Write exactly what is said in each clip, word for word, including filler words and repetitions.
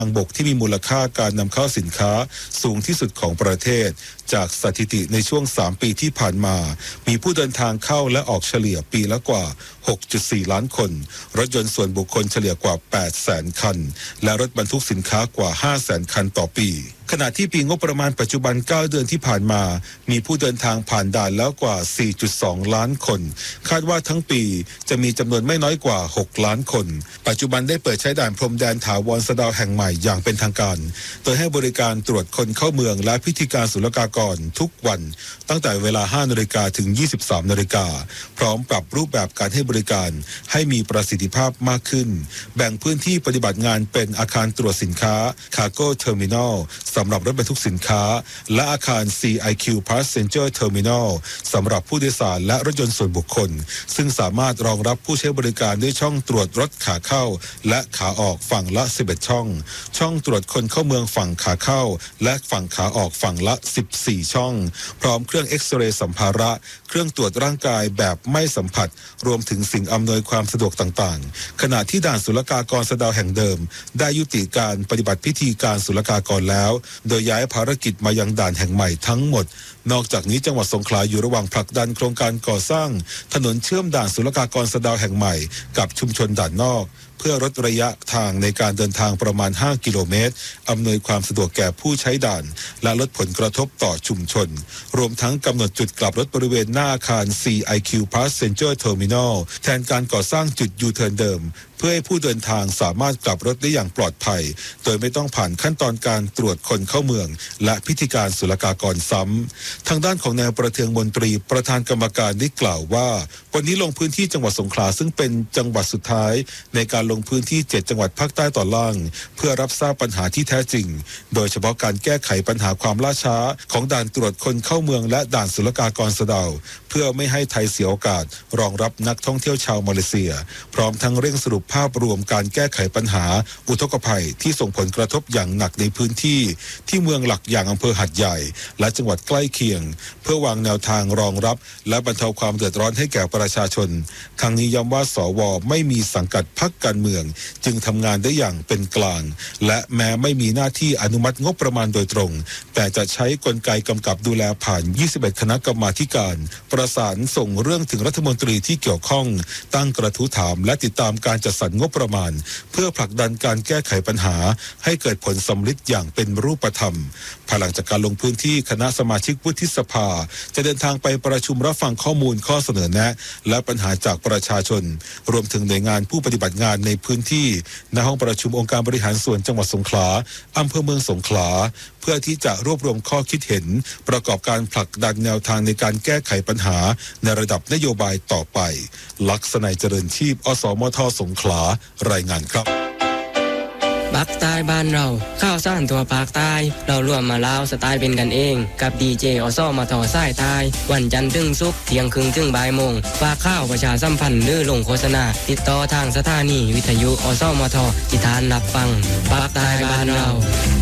ทางบกที่มีมูลค่าการนำเข้าสินค้าสูงที่สุดของประเทศจากสถิติในช่วงสามปีที่ผ่านมามีผู้เดินทางเข้าและออกเฉลี่ยปีละกว่า หกจุดสี่ ล้านคนรถยนต์ส่วนบุคคลเฉลี่ยกว่า แปดแสน คันและรถบรรทุกสินค้ากว่า ห้าแสน คันต่อปีขณะที่ปีงบประมาณปัจจุบันเก้าเดือนที่ผ่านมามีผู้เดินทางผ่านด่านแล้วกว่า สี่จุดสอง ล้านคนคาดว่าทั้งปีจะมีจำนวนไม่น้อยกว่า หก ล้านคนปัจจุบันได้เปิดใช้ด่านพรมแดนถาวรสะเดาแห่งใหม่อย่างเป็นทางการโดยให้บริการตรวจคนเข้าเมืองและพิธีการศุลกากรทุกวันตั้งแต่เวลา ห้านาฬิกา ถึง ยี่สิบสาม นาฬิกาพร้อมปรับรูปแบบการให้บริการให้มีประสิทธิภาพมากขึ้นแบ่งพื้นที่ปฏิบัติงานเป็นอาคารตรวจสินค้า Cargo Terminal สำหรับรถบรรทุกสินค้าและอาคาร ซี ไอ คิว Passenger Terminal สำหรับผู้โดยสารและรถยนต์ส่วนบุคคลซึ่งสามารถรองรับผู้ใช้บริการด้วยช่องตรวจรถขาเข้าและขาออกฝั่งละสิบเอ็ดช่องช่องตรวจคนเข้าเมืองฝั่งขาเข้าและฝั่งขาออกฝั่งละสิบสี่ช่องพร้อมเครื่องเอ็กซเรย์สัมภาระเครื่องตรวจร่างกายแบบไม่สัมผัสรวมถึงสิ่งอำนวยความสะดวกต่างๆขณะที่ด่านศุลกากรสะเดาแห่งเดิมได้ยุติการปฏิบัติพิธีการศุลกากรแล้วโดยย้ายภารกิจมายังด่านแห่งใหม่ทั้งหมดนอกจากนี้จังหวัดสงขลาอยู่ระหว่างผลักดันโครงการก่อสร้างถนนเชื่อมด่านศุลกากรสะเดาแห่งใหม่กับชุมชนด่านนอกเพื่อลดระยะทางในการเดินทางประมาณห้ากิโลเมตรอำนวยความสะดวกแก่ผู้ใช้ด่านและลดผลกระทบต่อชุมชนรวมทั้งกำหนดจุดกลับรถบริเวณหน้าอาคาร ซี ไอ คิว Passenger Terminal แทนการก่อสร้างจุดยูเทิร์นเดิมเพื่อให้ผู้เดินทางสามารถกลับรถได้อย่างปลอดภัยโดยไม่ต้องผ่านขั้นตอนการตรวจคนเข้าเมืองและพิธีการศุลกากรซ้ำทางด้านของนายประเทืองมนตรีประธานกรรมการได้กล่าวว่าวันนี้ลงพื้นที่จังหวัดสงขลาซึ่งเป็นจังหวัดสุดท้ายในการลงพื้นที่เจ็ดจังหวัดภาคใต้ตอนล่างเพื่อรับทราบปัญหาที่แท้จริงโดยเฉพาะการแก้ไขปัญหาความล่าช้าของด่านตรวจคนเข้าเมืองและด่านศุลกากรสะเดาเพื่อไม่ให้ไทยเสียโอกาสรองรับนักท่องเที่ยวชาวมาเลเซียพร้อมทั้งเร่งสรุปภาพรวมการแก้ไขปัญหาอุทกภัยที่ส่งผลกระทบอย่างหนักในพื้นที่ที่เมืองหลักอย่างอำเภอหาดใหญ่และจังหวัดใกล้เคียงเพื่อวางแนวทางรองรับและบรรเทาความเดือดร้อนให้แก่ประชาชนทางนี้ย้ำว่าสวไม่มีสังกัดพรรคการเมืองจึงทำงานได้อย่างเป็นกลางและแม้ไม่มีหน้าที่อนุมัติงบประมาณโดยตรงแต่จะใช้กลไกกำกับดูแลผ่านยี่สิบเอ็ดคณะกรรมาธิการประสานส่งเรื่องถึงรัฐมนตรีที่เกี่ยวข้องตั้งกระทู้ถามและติดตามการจัดสรรงบประมาณเพื่อผลักดันการแก้ไขปัญหาให้เกิดผลสำลิดอย่างเป็นรูปธรรมภายหลังจากการลงพื้นที่คณะสมาชิกวุฒิสภาจะเดินทางไปประชุมรับฟังข้อมูลข้อเสนอแนะและปัญหาจากประชาชนรวมถึงหน่วยงานผู้ปฏิบัติงานในพื้นที่ณห้องประชุมองค์การบริหารส่วนจังหวัดสงขลาอำเภอเมืองสงขลาเพื่อที่จะรวบรวมข้อคิดเห็นประกอบการผลักดันแนวทางในการแก้ไขปัญหาในระดับนโยบายต่อไปลักษณะเจริญชีพอสมทสงขลารายงานครับภาคใต้บ้านเราข้าวสารตัวภาคใต้เราร่วมมาเล่าสไตล์เป็นกันเองกับดีเจอสมทสายใต้วันจันทร์ถึงศุกร์เที่ยงครึ่งถึงบ่ายโมงฝากข้าวประชาสัมพันธ์หรือลงโฆษณาติดต่อทางสถานีวิทยุอสมทที่ทานรับฟังภาคใต้บ้านเรา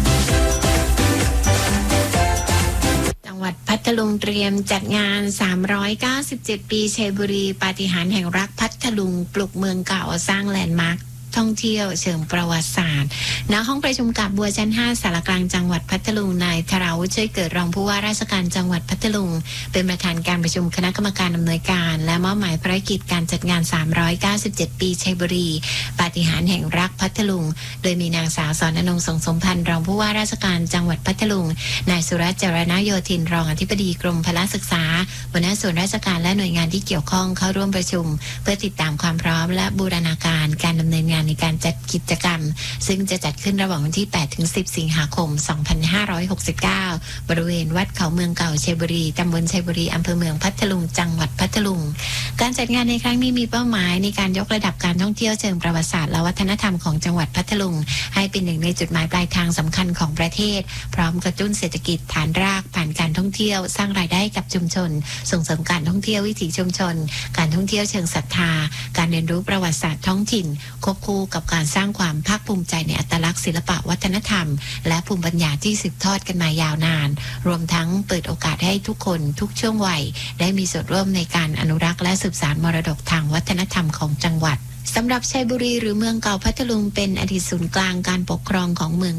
จังหวัดพัทลุงเตรียมจัดงานสามร้อยเก้าสิบเจ็ดปีชัยบุรีปาฏิหาริย์แห่งรักพัทลุงปลุกเมืองเก่าสร้างแลนด์มาร์คท่องเที่ยวเชิงประวัติศาสตร์ณห้องประชุมกาบบัวชั้นห้าสารกลางจังหวัดพัทลุงนายธราวุฒิช่วยเกิดรองผู้ว่าราชการจังหวัดพัทลุงเป็นประธานการประชุมคณะกรรมการอำนวยการและมอบหมายภารกิจการจัดงานสามร้อยเก้าสิบเจ็ดปีชัยบุรีปาฏิหาริย์แห่งรักพัทลุงโดยมีนางสาวสอนอนงสงสมพันธ์รองผู้ว่าราชการจังหวัดพัทลุงนายสุรัตน์จรณโยธินรองอธิบดีกรมพละศึกษาหัวหน้าส่วนราชการและหน่วยงานที่เกี่ยวข้องเข้าร่วมประชุมเพื่อติดตามความพร้อมและบูรณาการการดำเนินงานในการจัดกิจกรรมซึ่งจะจัดขึ้นระหว่างวันที่แปดถึงสิบสิงหาคมสองพันห้าร้อยหกสิบเก้าบริเวณวัดเขาเมืองเก่าชัยบุรีตำบลชัยบุรีอำเภอเมืองพัทลุงจังหวัดพัทลุงการจัดงานในครั้งนี้มีเป้าหมายในการยกระดับการท่องเที่ยวเชิงประวัติศาสตร์และวัฒนธรรมของจังหวัดพัทลุงให้เป็นหนึ่งในจุดหมายปลายทางสำคัญของประเทศพร้อมกระตุ้นเศรษฐกิจฐานรากผ่านการท่องเที่ยวสร้างรายได้กับชุมชนส่งเสริมการท่องเที่ยววิถีชุมชนการท่องเที่ยวเชิงศรัทธาการเรียนรู้ประวัติศาสตร์ท้องถิ่นควบคู่กับการสร้างความภาคภูมิใจในอัตลักษณ์ศิลปะวัฒนธรรมและภูมิปัญญาที่สืบทอดกันมายาวนานรวมทั้งเปิดโอกาสให้ทุกคนทุกช่วงวัยได้มีส่วนร่วมในการอนุรักษ์และสืบสานมรดกทางวัฒนธรรมของจังหวัดสำหรับชัยบุรีหรือเมืองเก่าพัทลุงเป็นอดีตศูนย์กลางการปกครองของเมือง